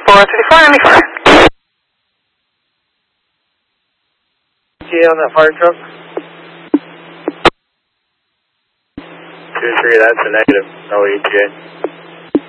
455, any fire? On that fire truck? 2-3, that's a negative. No ETA.